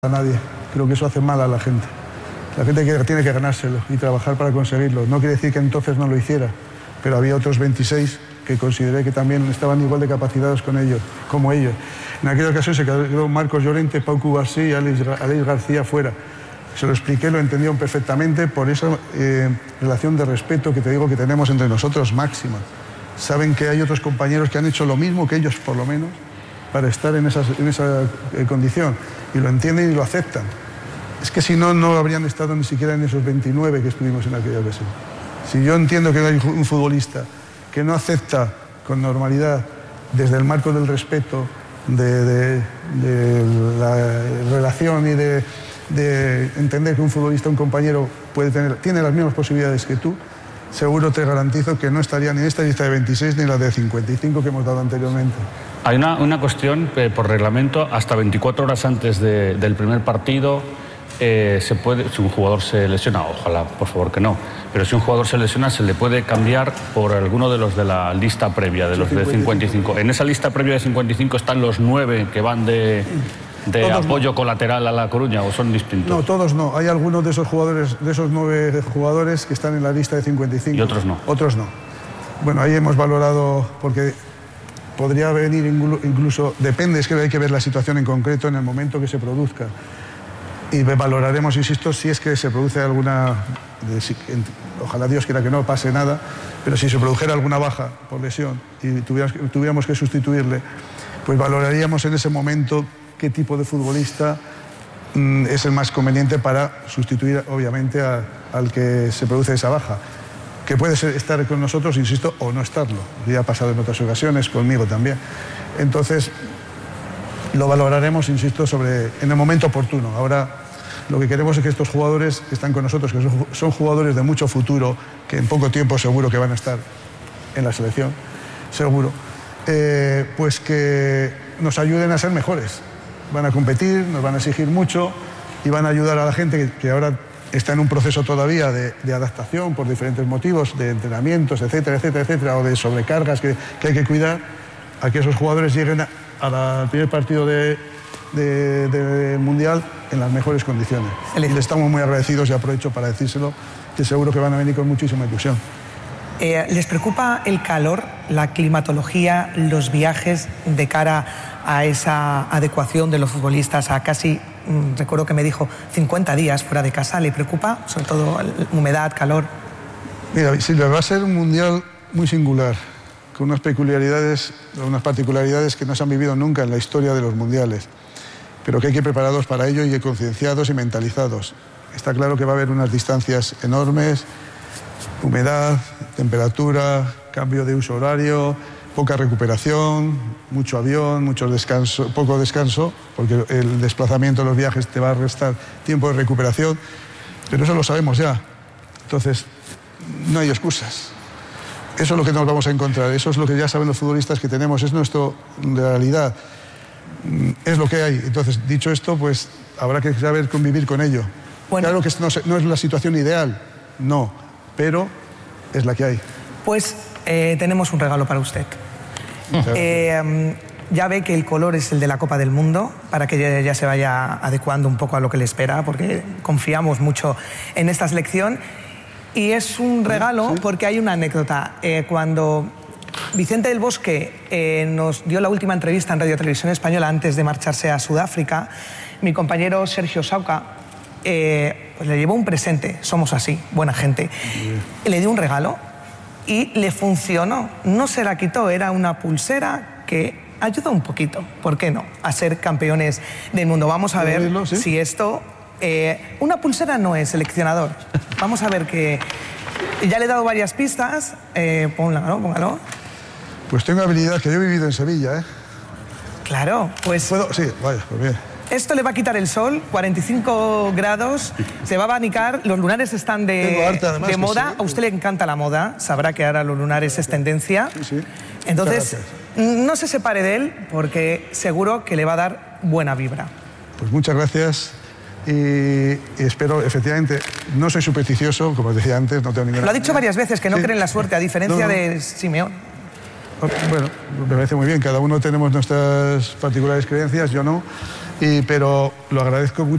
a nadie. Creo que eso hace mal a la gente. La gente tiene que ganárselo y trabajar para conseguirlo. No quiere decir que entonces no lo hiciera, pero había otros 26 que consideré que también estaban igual de capacitados como ellos. En aquella ocasión se quedó Marcos Llorente, Pau Cubarsí y Alex García fuera. Se lo expliqué, lo entendieron perfectamente por esa relación de respeto que te digo que tenemos entre nosotros máxima. Saben que hay otros compañeros que han hecho lo mismo que ellos, por lo menos, para estar en esa condición. Y lo entienden y lo aceptan. Es que si no, no habrían estado ni siquiera en esos 29 que estuvimos en aquella ocasión. Si yo entiendo que hay un futbolista que no acepta con normalidad, desde el marco del respeto, de la relación y de entender que un futbolista, un compañero, tiene las mismas posibilidades que tú, seguro te garantizo que no estaría ni en esta lista de 26 ni en la de 55 que hemos dado anteriormente. Hay una cuestión, por reglamento, hasta 24 horas antes del primer partido, si un jugador se lesiona, ojalá, por favor, que no, pero si un jugador se lesiona, se le puede cambiar por alguno de los de la lista previa, de los de 55. En esa lista previa de 55 están los 9 que van de apoyo colateral a La Coruña, ¿o son distintos? No, todos no. Hay algunos de esos jugadores, de esos 9 jugadores que están en la lista de 55. ¿Y otros no? Otros no. Bueno, ahí hemos valorado, porque podría venir incluso, depende, es que hay que ver la situación en concreto en el momento que se produzca. Y valoraremos, insisto, si es que se produce alguna, ojalá Dios quiera que no pase nada, pero si se produjera alguna baja por lesión y tuviéramos que sustituirle, pues valoraríamos en ese momento qué tipo de futbolista es el más conveniente para sustituir, obviamente, al que se produce esa baja. Que puede estar con nosotros, insisto, o no estarlo. Ya ha pasado en otras ocasiones, conmigo también. Entonces, lo valoraremos, insisto, en el momento oportuno. Ahora, lo que queremos es que estos jugadores que están con nosotros, que son jugadores de mucho futuro, que en poco tiempo seguro que van a estar en la selección, seguro, pues que nos ayuden a ser mejores. Van a competir, nos van a exigir mucho y van a ayudar a la gente que ahora está en un proceso todavía de adaptación por diferentes motivos, de entrenamientos, etcétera, etcétera, etcétera, o de sobrecargas que hay que cuidar, a que esos jugadores lleguen al primer partido del Mundial en las mejores condiciones. Y les estamos muy agradecidos y aprovecho para decírselo, que seguro que van a venir con muchísima ilusión. ¿Les preocupa el calor, la climatología, los viajes de cara a esa adecuación de los futbolistas a casi, recuerdo que me dijo, 50 días fuera de casa? ¿Le preocupa, sobre todo, humedad, calor? Mira, Silvia, va a ser un Mundial muy singular, con unas particularidades que no se han vivido nunca en la historia de los mundiales, pero que hay que ir preparados para ello y concienciados y mentalizados. Está claro que va a haber unas distancias enormes, humedad, temperatura, cambio de uso horario, poca recuperación, mucho avión, poco descanso, porque el desplazamiento de los viajes te va a restar tiempo de recuperación, pero eso lo sabemos ya. Entonces, no hay excusas. Eso es lo que nos vamos a encontrar, eso es lo que ya saben los futbolistas que tenemos, es nuestra realidad, es lo que hay. Entonces, dicho esto, pues habrá que saber convivir con ello. Bueno, claro que no es la situación ideal, no, pero es la que hay. Pues tenemos un regalo para usted. Ya ve que el color es el de la Copa del Mundo, para que ya se vaya adecuando un poco a lo que le espera, porque confiamos mucho en esta selección. Y es un regalo porque hay una anécdota. Cuando Vicente del Bosque nos dio la última entrevista en Radio Televisión Española antes de marcharse a Sudáfrica, mi compañero Sergio Sauca pues le llevó un presente, somos así, buena gente. Le dio un regalo y le funcionó, no se la quitó, era una pulsera que ayudó un poquito, ¿por qué no?, a ser campeones del mundo. Vamos a ver si esto... una pulsera no es seleccionador. Vamos a ver que... Ya le he dado varias pistas. Póngalo. Pues tengo habilidad, que yo he vivido en Sevilla, ¿eh? Claro, pues... ¿Puedo? Sí, vaya, pues bien. Esto le va a quitar el sol, 45 grados, se va a abanicar, los lunares están de moda. A usted le encanta la moda, sabrá que ahora los lunares es tendencia. Sí. Entonces, no se separe de él, porque seguro que le va a dar buena vibra. Pues muchas gracias. Y espero, efectivamente, no soy supersticioso, como decía antes, no tengo ninguna... Lo ha dicho varias veces, que no cree en la suerte, a diferencia de Simeón. Bueno, me parece muy bien, cada uno tenemos nuestras particulares creencias, yo no, pero lo agradezco mucho.